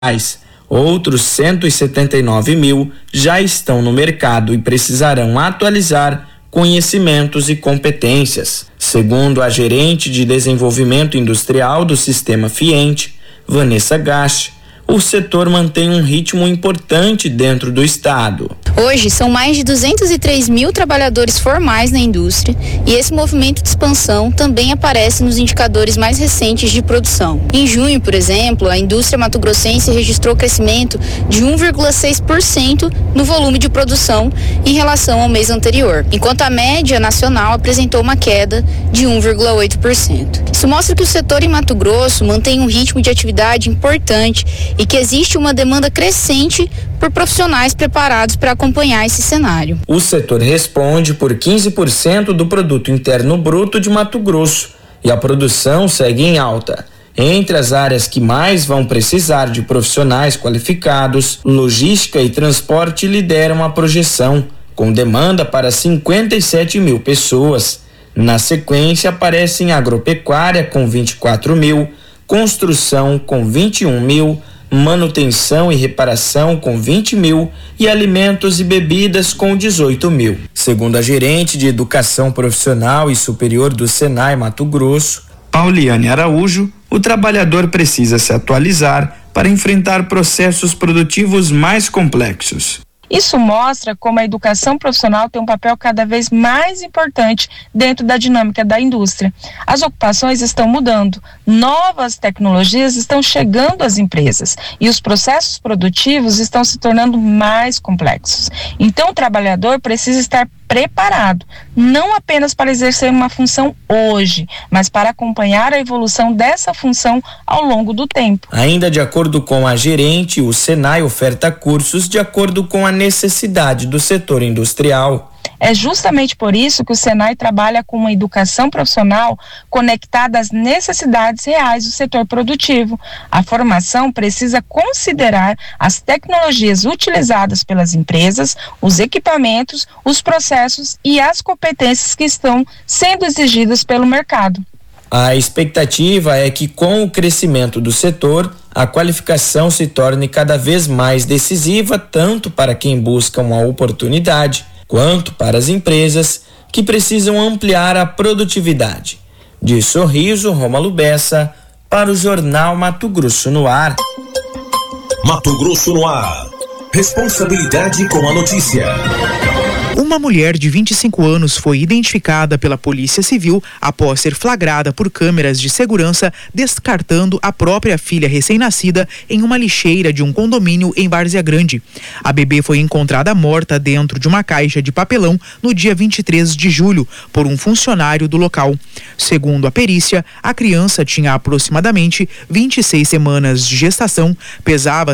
Outros 179 mil já estão no mercado e precisarão atualizar conhecimentos e competências. Segundo a gerente de desenvolvimento industrial do Sistema Fiente, Vanessa Gasch, o setor mantém um ritmo importante dentro do estado. Hoje são mais de 203 mil trabalhadores formais na indústria e esse movimento de expansão também aparece nos indicadores mais recentes de produção. Em junho, por exemplo, a indústria mato-grossense registrou crescimento de 1,6% no volume de produção em relação ao mês anterior, enquanto a média nacional apresentou uma queda de 1,8%. Isso mostra que o setor em Mato Grosso mantém um ritmo de atividade importante e que existe uma demanda crescente por profissionais preparados para acompanhar esse cenário. O setor responde por 15% do produto interno bruto de Mato Grosso e a produção segue em alta. Entre as áreas que mais vão precisar de profissionais qualificados, logística e transporte lideram a projeção, com demanda para 57 mil pessoas. Na sequência aparecem agropecuária com 24 mil, construção com 21 mil, manutenção e reparação com 20 mil e alimentos e bebidas com 18 mil. Segundo a gerente de Educação Profissional e Superior do Senai Mato Grosso, Pauliane Araújo, o trabalhador precisa se atualizar para enfrentar processos produtivos mais complexos. Isso mostra como a educação profissional tem um papel cada vez mais importante dentro da dinâmica da indústria. As ocupações estão mudando, novas tecnologias estão chegando às empresas e os processos produtivos estão se tornando mais complexos. Então, o trabalhador precisa estar preparado, não apenas para exercer uma função hoje, mas para acompanhar a evolução dessa função ao longo do tempo. Ainda de acordo com a gerente, o Senai oferta cursos de acordo com a necessidade do setor industrial. É justamente por isso que o Senai trabalha com uma educação profissional conectada às necessidades reais do setor produtivo. A formação precisa considerar as tecnologias utilizadas pelas empresas, os equipamentos, os processos e as competências que estão sendo exigidas pelo mercado. A expectativa é que, com o crescimento do setor, a qualificação se torne cada vez mais decisiva, tanto para quem busca uma oportunidade, quanto para as empresas que precisam ampliar a produtividade. De Sorriso, Rômulo Bessa, para o Jornal Mato Grosso no Ar. Mato Grosso no Ar. Responsabilidade com a notícia. Uma mulher de 25 anos foi identificada pela Polícia Civil após ser flagrada por câmeras de segurança descartando a própria filha recém-nascida em uma lixeira de um condomínio em Várzea Grande. A bebê foi encontrada morta dentro de uma caixa de papelão no dia 23 de julho por um funcionário do local. Segundo a perícia, a criança tinha aproximadamente 26 semanas de gestação, pesava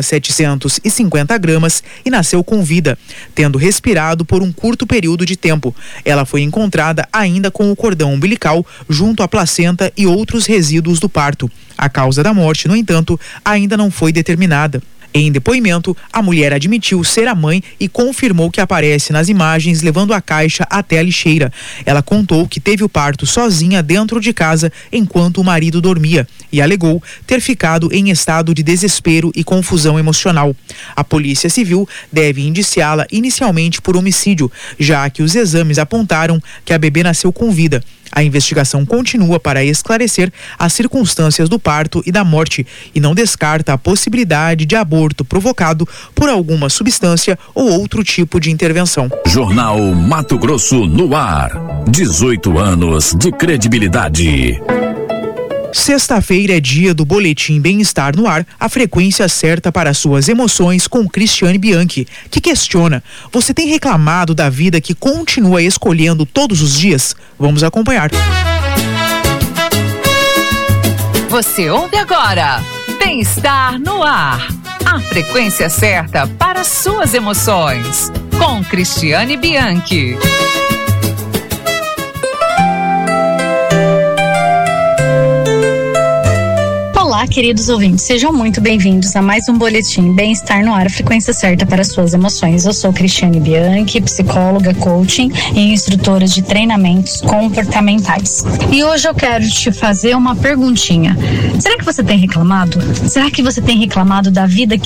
750 gramas e nasceu com vida, tendo respirado por um curto período de tempo. Ela foi encontrada ainda com o cordão umbilical junto à placenta e outros resíduos do parto. A causa da morte, no entanto, ainda não foi determinada. Em depoimento, a mulher admitiu ser a mãe e confirmou que aparece nas imagens levando a caixa até a lixeira. Ela contou que teve o parto sozinha dentro de casa enquanto o marido dormia e alegou ter ficado em estado de desespero e confusão emocional. A Polícia Civil deve indiciá-la inicialmente por homicídio, já que os exames apontaram que a bebê nasceu com vida. A investigação continua para esclarecer as circunstâncias do parto e da morte e não descarta a possibilidade de aborto provocado por alguma substância ou outro tipo de intervenção. Jornal Mato Grosso no Ar. 18 anos de credibilidade. Sexta-feira é dia do Boletim Bem-Estar no Ar, a frequência certa para suas emoções com Cristiane Bianchi, que questiona: você tem reclamado da vida que continua escolhendo todos os dias? Vamos acompanhar. Você ouve agora Bem-Estar no Ar, a frequência certa para suas emoções com Cristiane Bianchi. Olá, Olá, queridos ouvintes, sejam muito bem-vindos a mais um boletim Bem-Estar no Ar, a frequência certa para suas emoções. Eu sou Cristiane Bianchi, psicóloga, coaching e instrutora de treinamentos comportamentais. E hoje eu quero te fazer uma perguntinha. Será que você tem reclamado? Será que você tem reclamado da vida